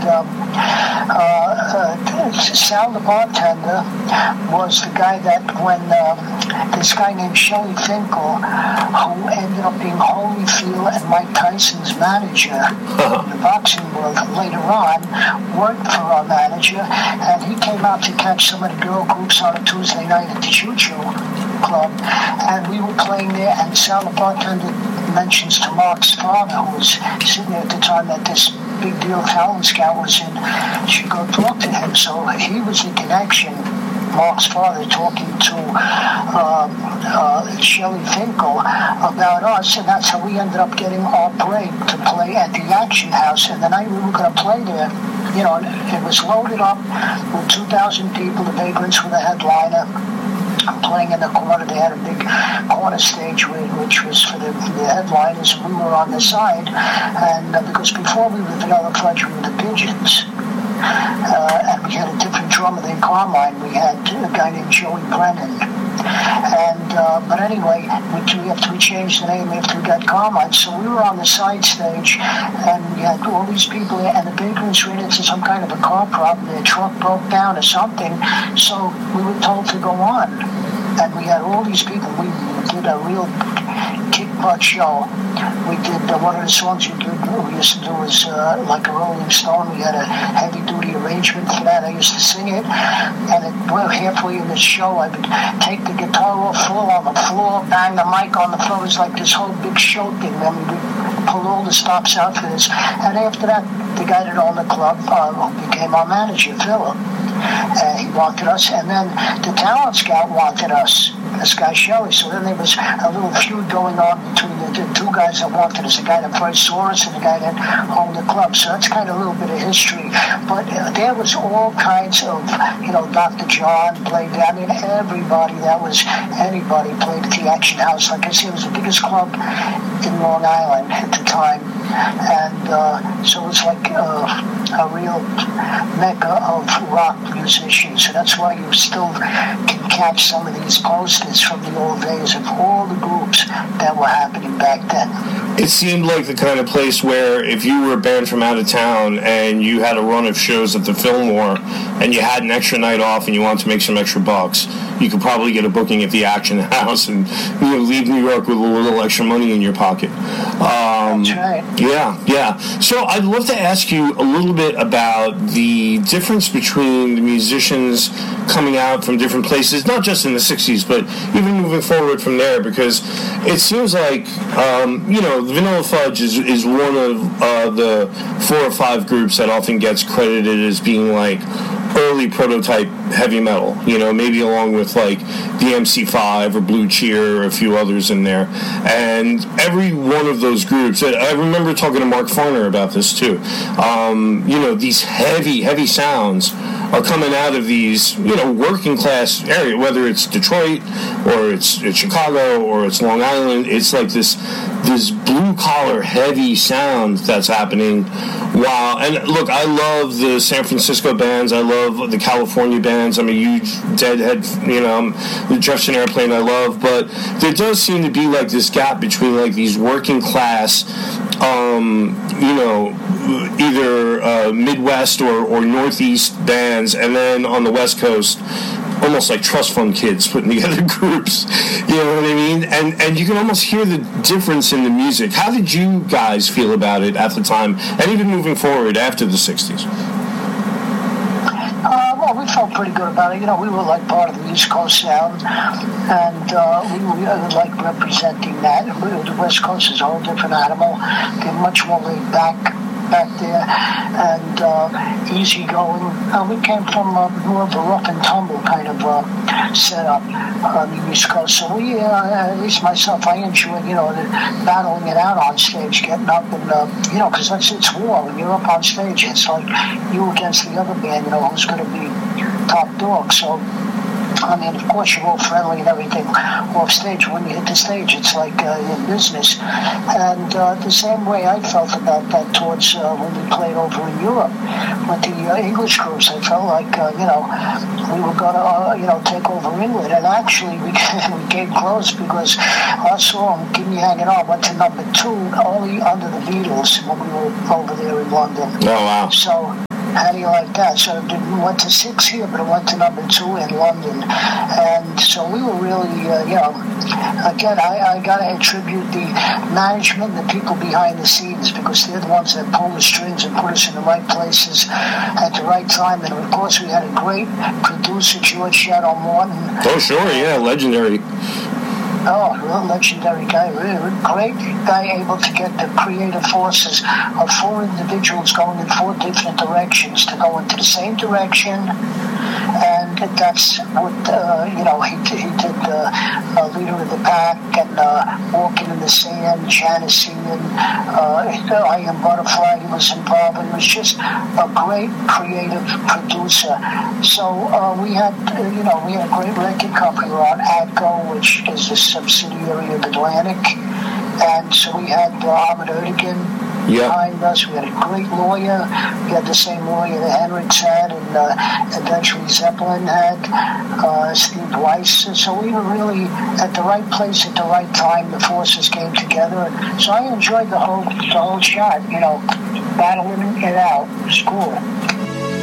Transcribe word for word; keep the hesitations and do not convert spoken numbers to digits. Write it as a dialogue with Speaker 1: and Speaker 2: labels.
Speaker 1: um, uh, uh, Sal the bartender was the guy that when um, this guy named Shelley Finkel, who ended up being Holyfield and Mike Tyson's manager in the boxing world later on, worked for our manager, and he came out to catch some of the girl groups on a Tuesday night at the Choo Choo Club, and we were playing there, and Sal the bartender mentions to Mark's father, who was sitting there at the time that this big deal talent scout was in, should go talk to him. So he was the connection, Mark's father, talking to um, uh, Shelley Finkel about us, and that's how we ended up getting our break to play at the Action House. And the night we were going to play there, you know, it was loaded up with two thousand people. The Vagrants were the headliner, playing in the corner. They had a big corner stage which was for the, the headliners. We were on the side, and uh, because before we were Vanilla Fudge, we were the Pigeons, uh, and we had a different drummer than Carmine. We had a guy named Joey Brennan, and uh, but anyway, we, we after we changed the name after we got Carmine, so we were on the side stage, and we had all these people there, and the Vagrants ran into some kind of a car problem. Their truck broke down or something, so we were told to go on. And we had all these people. We did a real kick-butt show. We did uh, one of the songs we, did, we used to do was uh, like a Rolling Stone. We had a heavy-duty arrangement for that. I used to sing it. And it, well, halfway in the show, I would take the guitar off, fall on the floor, bang the mic on the floor. It was like this whole big show thing. I mean, we pulled all the stops out for this. And after that, the guy that owned the club uh, became our manager, Philip. Uh, he wanted us, and then the talent scout wanted us, this guy Shelley. So then there was a little feud going on between the, the two guys that wanted us, the guy that first saw us and the guy that owned the club. So that's kind of a little bit of history. But uh, there was all kinds of, you know, Doctor John played there. I mean, everybody that was, anybody played at the Action House. Like I said, it was the biggest club in Long Island at the time. And uh, so it's like uh, a real mecca of rock musicians. So that's why you still can catch some of these posters from the old days of all the groups that were happening back then.
Speaker 2: It seemed like the kind of place where if you were a band from out of town and you had a run of shows at the Fillmore and you had an extra night off and you wanted to make some extra bucks, you could probably get a booking at the Action House and, you know, leave New York with a little extra money in your pocket. Um,
Speaker 1: That's right.
Speaker 2: Yeah, yeah. So I'd love to ask you a little bit about the difference between the musicians coming out from different places, not just in the sixties, but even moving forward from there, because it seems like, um, you know, Vanilla Fudge is, is one of uh, the four or five groups that often gets credited as being like early prototype heavy metal, you know, maybe along with like the M C five or Blue Cheer or a few others in there. And every one of those groups, I remember talking to Mark Farner about this too, um, you know, these heavy, heavy sounds are coming out of these, you know, working class area, whether it's Detroit or it's, it's Chicago or it's Long Island. It's like this this blue collar heavy sound that's happening. Wow. And look, I love the San Francisco bands. I love the California bands. I'm a huge Deadhead, you know, the Jefferson Airplane I love. But there does seem to be like this gap between like these working class, um, you know, either uh, Midwest or, or Northeast bands, and then on the West Coast, almost like trust fund kids putting together groups, you know what I mean? And and you can almost hear the difference in the music. How did you guys feel about it at the time, and even moving forward after the sixties?
Speaker 1: Uh, well, we felt pretty good about it. You know, we were like part of the East Coast sound, and uh, we were uh, like representing that. The West Coast is a whole different animal. They're much more laid back back there, and uh, easygoing. Uh, we came from uh, more of a rough and tumble kind of uh, setup on the East Coast. So we, uh, at least myself, I enjoyed, you know, the, battling it out on stage, getting up and, uh, you know, because that's it's war. When you're up on stage, it's like you against the other band, you know, who's going to be top dog. So, I mean, of course, you're all friendly and everything off stage. When you hit the stage, it's like uh, in business. And uh, the same way I felt about that towards uh, when we played over in Europe with the uh, English crews. I felt like, uh, you know, we were going to, uh, you know, take over England. And actually, we, we came close because our song, Keep Me Hanging On, went to number two only under the Beatles when we were over there in London.
Speaker 2: Oh, wow.
Speaker 1: So how do you like that? So it went to six here, but it went to number two in London. And so we were really, uh, you know, again, I, I got to attribute the management and the people behind the scenes, because they're the ones that pull the strings and put us in the right places at the right time. And of course, we had a great producer, George Shadow Morton.
Speaker 2: Oh, sure, yeah, legendary.
Speaker 1: Oh, real legendary guy, really great guy, able to get the creative forces of four individuals going in four different directions to go into the same direction. And that's what, uh, you know, he, he did the uh, Leader of the Pack and uh, Walking in the Sand, Janessie, and uh, I Am Butterfly. He was involved. He was just a great creative producer. So uh, we had, uh, you know, we had a great record company. We were on ATCO, which is a subsidiary of Atlantic. And so we had uh, Ahmet Ertegun
Speaker 2: Yep.
Speaker 1: behind us. We had a great lawyer. We had the same lawyer that Hendrix had, and uh, eventually Zeppelin had, uh, Steve Weiss. So we were really at the right place at the right time. The forces came together. So I enjoyed the whole the whole shot, you know, battling it out. It was cool.